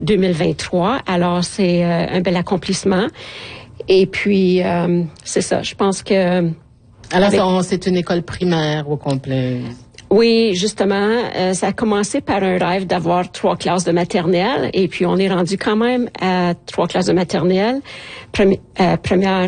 2023. Alors, c'est un bel accomplissement. Et puis, c'est ça, je pense que... Alors, c'est une école primaire au complet. Oui, justement, ça a commencé par un rêve d'avoir 3 classes de maternelle, et puis on est rendu quand même à 3 classes de maternelle, primaire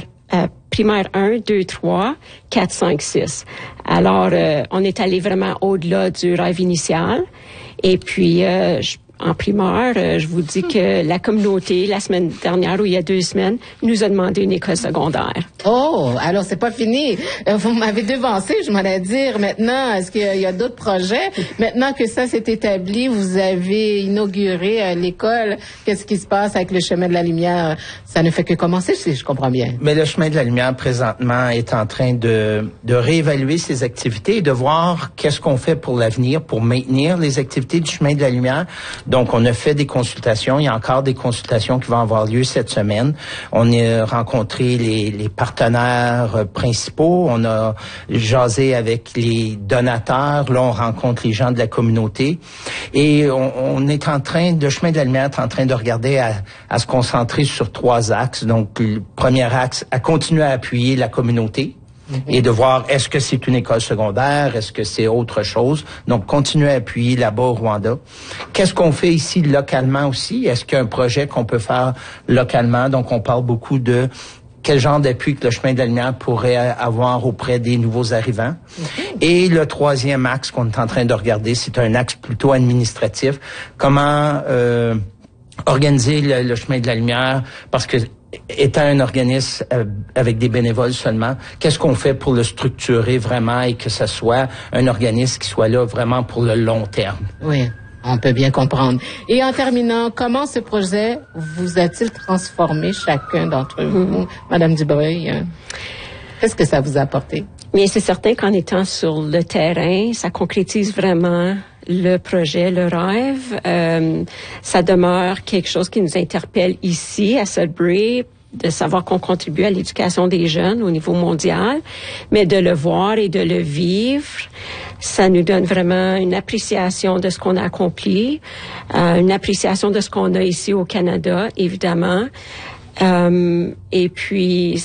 1, 2, 3, 4, 5, 6. Alors, on est allé vraiment au-delà du rêve initial, et puis en primaire, je vous dis que la communauté, la semaine dernière ou il y a 2 semaines, nous a demandé une école secondaire. Oh, alors c'est pas fini. Vous m'avez devancé, je m'allais dire maintenant, est-ce qu'il y a d'autres projets? Maintenant que ça s'est établi, vous avez inauguré l'école. Qu'est-ce qui se passe avec le chemin de la lumière? Ça ne fait que commencer, si je comprends bien. Mais le chemin de la lumière, présentement, est en train de réévaluer ses activités et de voir qu'est-ce qu'on fait pour l'avenir, pour maintenir les activités du chemin de la lumière. Donc, on a fait des consultations. Il y a encore des consultations qui vont avoir lieu cette semaine. On a rencontré les partenaires principaux. On a jasé avec les donateurs. Là, on rencontre les gens de la communauté. Et on est en train, le chemin de la lumière est en train de regarder à se concentrer sur 3 axes. Donc, le premier axe, à continuer à appuyer la communauté. Et de voir, est-ce que c'est une école secondaire, est-ce que c'est autre chose. Donc, continuer à appuyer là-bas au Rwanda. Qu'est-ce qu'on fait ici localement aussi? Est-ce qu'il y a un projet qu'on peut faire localement? Donc, on parle beaucoup de quel genre d'appui que le chemin de la lumière pourrait avoir auprès des nouveaux arrivants. Et le 3e axe qu'on est en train de regarder, c'est un axe plutôt administratif. Comment organiser le chemin de la lumière, parce que étant un organisme avec des bénévoles seulement, qu'est-ce qu'on fait pour le structurer vraiment et que ce soit un organisme qui soit là vraiment pour le long terme? Oui, on peut bien comprendre. Et en terminant, comment ce projet vous a-t-il transformé chacun d'entre vous? Madame Dubreuil, qu'est-ce que ça vous a apporté? Bien, c'est certain qu'en étant sur le terrain, ça concrétise vraiment le projet, le rêve. Ça demeure quelque chose qui nous interpelle ici, à Sudbury, de savoir qu'on contribue à l'éducation des jeunes au niveau mondial, mais de le voir et de le vivre, ça nous donne vraiment une appréciation de ce qu'on a accompli, une appréciation de ce qu'on a ici au Canada, évidemment. Et puis,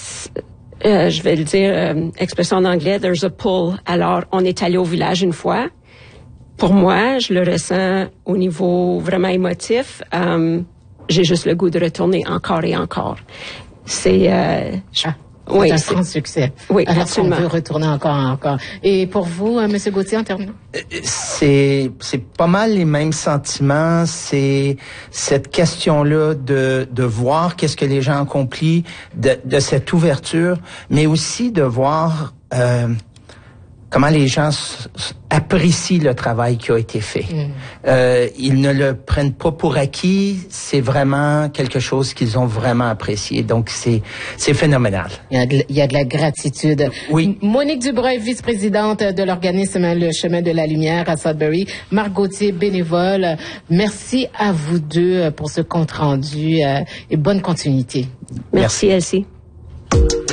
je vais le dire, expression en anglais, there's a pull. Alors, on est allé au village une fois. Pour moi, je le ressens au niveau vraiment émotif. J'ai juste le goût de retourner encore et encore. C'est oui, un grand succès. Oui, alors absolument. On veut retourner encore et encore. Et pour vous, Monsieur Gauthier, en terminant? C'est pas mal les mêmes sentiments. C'est cette question-là de voir qu'est-ce que les gens ont accompli, de cette ouverture, mais aussi de voir comment les gens apprécient le travail qui a été fait. Ils ne le prennent pas pour acquis, c'est vraiment quelque chose qu'ils ont vraiment apprécié. Donc, c'est phénoménal. Il y a de la gratitude. Oui. Monique Dubreuil, vice-présidente de l'organisme Le Chemin de la Lumière à Sudbury. Marc Gauthier, bénévole. Merci à vous deux pour ce compte-rendu et bonne continuité. Merci Elsie.